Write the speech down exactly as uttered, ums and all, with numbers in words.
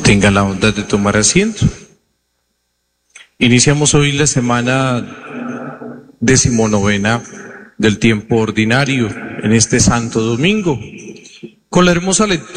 Tenga la bondad de tomar asiento. Iniciamos hoy la semana decimonovena del tiempo ordinario en este Santo Domingo, con la hermosa lectura